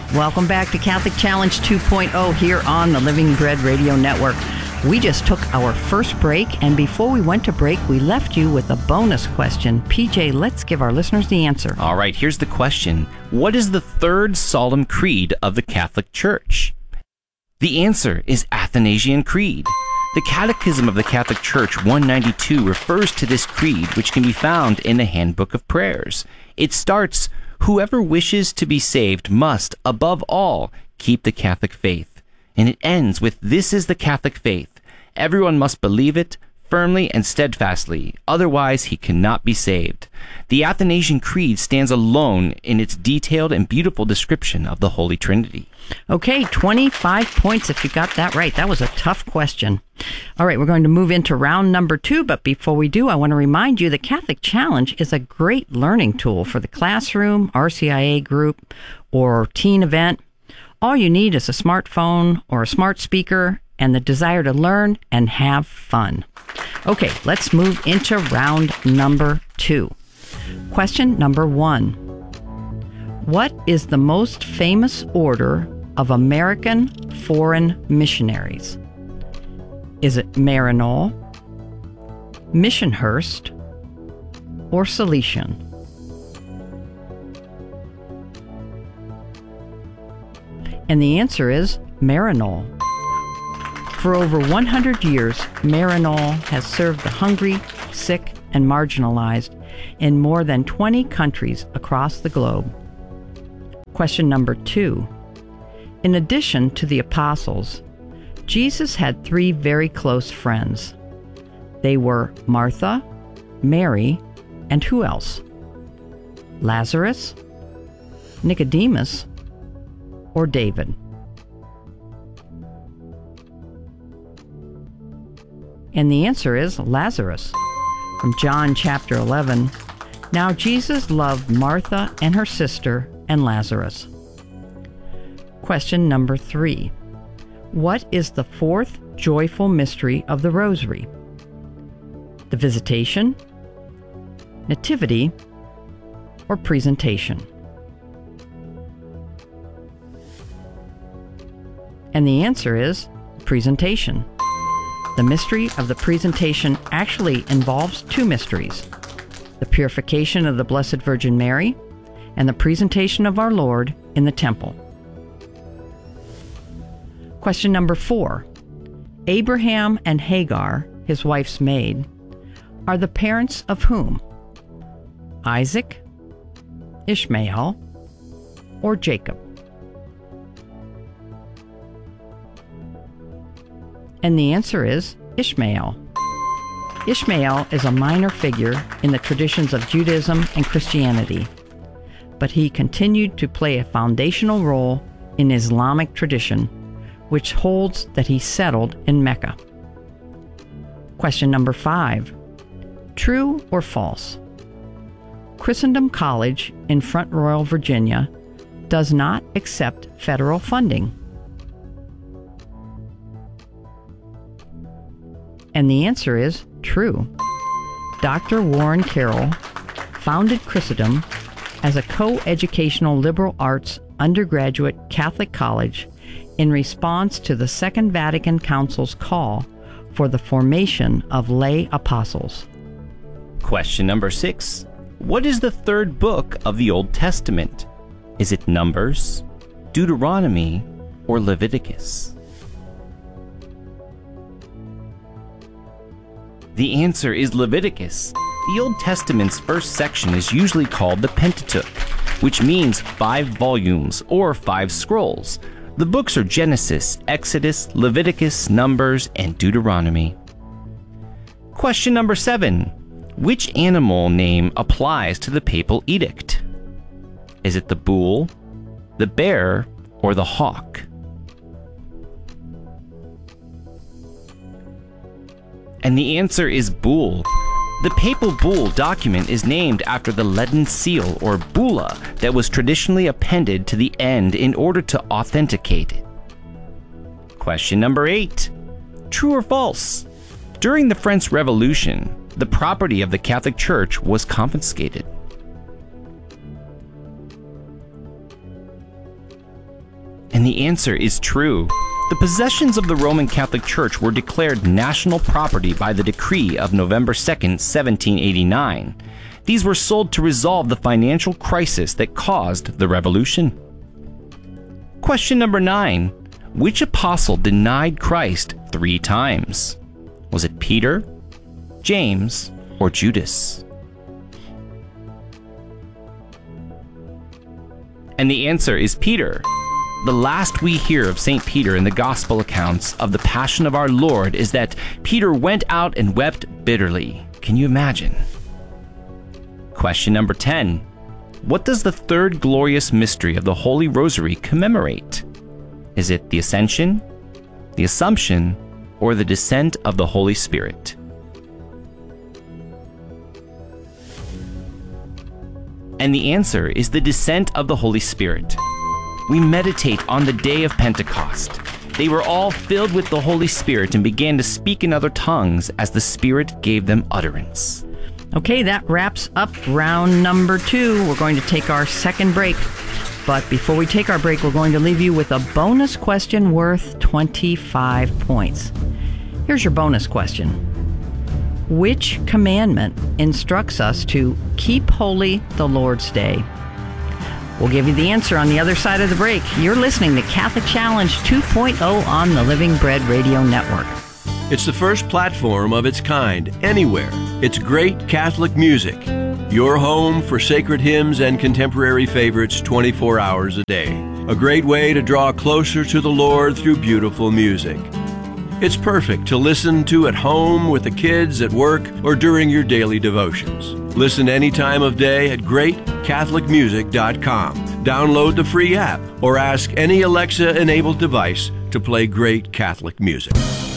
Welcome back to Catholic Challenge 2.0 here on the Living Bread Radio Network. We just took our first break, and before we went to break, we left you with a bonus question. PJ, let's give our listeners the answer. All right, here's the question. What is the third solemn creed of the Catholic Church? The answer is Athanasian Creed. The Catechism of the Catholic Church 192 refers to this creed, which can be found in the Handbook of Prayers. It starts, "Whoever wishes to be saved must, above all, keep the Catholic faith." And it ends with, "This is the Catholic faith. Everyone must believe it firmly and steadfastly, otherwise he cannot be saved." The Athanasian Creed stands alone in its detailed and beautiful description of the Holy Trinity. Okay, 25 points if you got that right. That was a tough question. All right, we're going to move into round number 2, but before we do, I want to remind you the Catholic Challenge is a great learning tool for the classroom, RCIA group, or teen event. All you need is a smartphone or a smart speaker and the desire to learn and have fun. Okay, let's move into round number 2. Question number 1. What is the most famous order of American foreign missionaries? Is it Maryknoll, Missionhurst, or Salesian? And the answer is Maryknoll. For over 100 years, Maryknoll has served the hungry, sick, and marginalized in more than 20 countries across the globe. Question number 2. In addition to the apostles, Jesus had 3 very close friends. They were Martha, Mary, and who else? Lazarus, Nicodemus, or David? And the answer is Lazarus. From John chapter 11, "Now Jesus loved Martha and her sister and Lazarus." Question number 3. What is the 4th joyful mystery of the Rosary? The Visitation, Nativity, or Presentation? And the answer is Presentation. The mystery of the Presentation actually involves 2 mysteries: the purification of the Blessed Virgin Mary and the presentation of our Lord in the temple. Question number 4. Abraham and Hagar, his wife's maid, are the parents of whom? Isaac, Ishmael, or Jacob? And the answer is Ishmael. Ishmael is a minor figure in the traditions of Judaism and Christianity, but he continued to play a foundational role in Islamic tradition, which holds that he settled in Mecca. Question number 5. True or false? Christendom College in Front Royal, Virginia, does not accept federal funding. And the answer is true. Dr. Warren Carroll founded Christendom as a co-educational liberal arts undergraduate Catholic college in response to the Second Vatican Council's call for the formation of lay apostles. Question number 6. What is the 3rd book of the Old Testament? Is it Numbers, Deuteronomy, or Leviticus? The answer is Leviticus. The Old Testament's first section is usually called the Pentateuch, which means 5 volumes or 5 scrolls. The books are Genesis, Exodus, Leviticus, Numbers, and Deuteronomy. Question number 7. Which animal name applies to the papal edict? Is it the bull, the bear, or the hawk? And the answer is bull. The papal bull document is named after the leaden seal, or bulla, that was traditionally appended to the end in order to authenticate it. Question number 8. True or false? During the French Revolution, the property of the Catholic Church was confiscated. And the answer is true. The possessions of the Roman Catholic Church were declared national property by the decree of November 2nd, 1789. These were sold to resolve the financial crisis that caused the revolution. Question number 9. Which apostle denied Christ 3 times? Was it Peter, James, or Judas? And the answer is Peter. The last we hear of St. Peter in the Gospel accounts of the Passion of our Lord is that Peter went out and wept bitterly. Can you imagine? Question number 10. What does the third glorious mystery of the Holy Rosary commemorate? Is it the Ascension, the Assumption, or the descent of the Holy Spirit? And the answer is the descent of the Holy Spirit. We meditate on the day of Pentecost. They were all filled with the Holy Spirit and began to speak in other tongues as the Spirit gave them utterance. Okay, that wraps up round number 2. We're going to take our second break. But before we take our break, we're going to leave you with a bonus question worth 25 points. Here's your bonus question. Which commandment instructs us to keep holy the Lord's Day? We'll give you the answer on the other side of the break. You're listening to Catholic Challenge 2.0 on the Living Bread Radio Network. It's the first platform of its kind anywhere. It's great Catholic music. Your home for sacred hymns and contemporary favorites 24 hours a day. A great way to draw closer to the Lord through beautiful music. It's perfect to listen to at home, with the kids, at work, or during your daily devotions. Listen any time of day at GreatCatholicMusic.com. Download the free app or ask any Alexa-enabled device to play great Catholic music.